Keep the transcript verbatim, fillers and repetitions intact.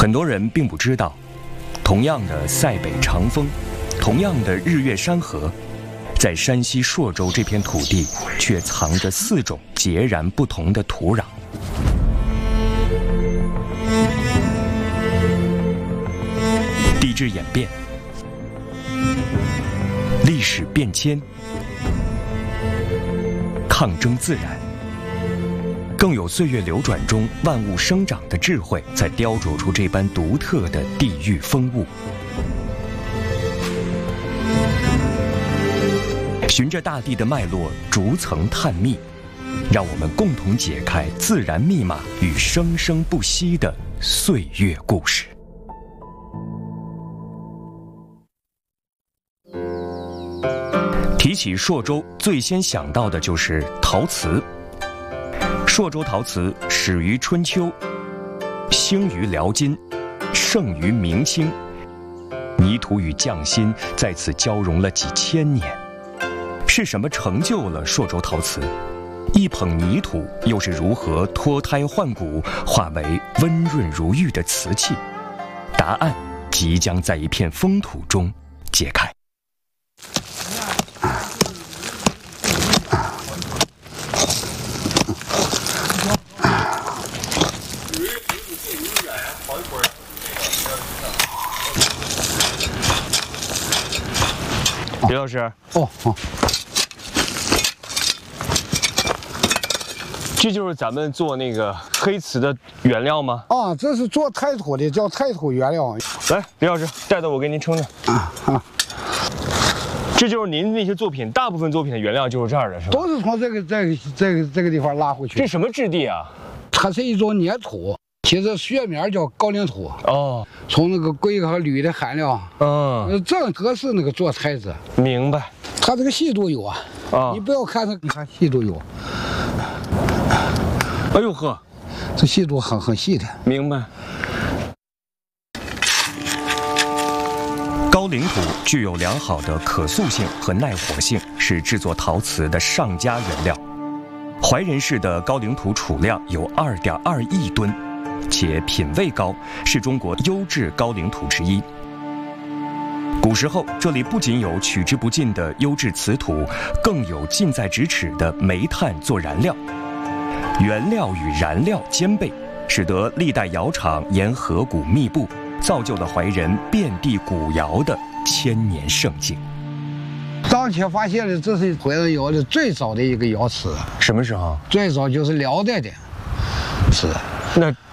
很多人并不知道，同样的塞北长风，同样的日月山河，在山西朔州这片土地，却藏着四种截然不同的土壤。地质演变、历史变迁、抗争自然，更有岁月流转中万物生长的智慧，在雕琢出这般独特的地域风物。循着大地的脉络，逐层探秘，让我们共同解开自然密码与生生不息的岁月故事。提起朔州，最先想到的就是陶瓷。朔州陶瓷始于春秋，兴于辽金，盛于明清，泥土与匠心在此交融了几千年。是什么成就了朔州陶瓷？一捧泥土又是如何脱胎换骨，化为温润如玉的瓷器？答案即将在一片风土中揭开。李老师， 哦哦， 这就是咱们做那个黑瓷的原料吗？ 啊，这是做太土的，叫太土原料。 来，李老师，带着我给您称称。 啊啊， 这就是您那些作品，大部分作品的原料就是这儿的，是吧？ 都是从这个这个这个这个地方拉回去。 这什么质地啊？ 它是一种粘土，其实学名叫高岭土。 哦， 从那个硅和铝的含量， 嗯， 正合适那个做材质。 明白。 它这个细度有啊，啊，你不要看它，你看细度有。 哎呦呵， 这细度很很细的。 明白。高岭土具有良好的可塑性和耐火性，是制作陶瓷的上佳原料。怀仁市的高岭土储量有 二点二亿吨，且品位高，是中国优质高岭土之一。古时候，这里不仅有取之不尽的优质瓷土，更有近在咫尺的煤炭做燃料。原料与燃料兼备，使得历代窑厂沿河谷密布，造就了怀仁遍地古窑的千年盛景。 当前发现的这是怀仁窑的最早的一个窑瓷。 什么时候？ 最早就是辽代的，是。 那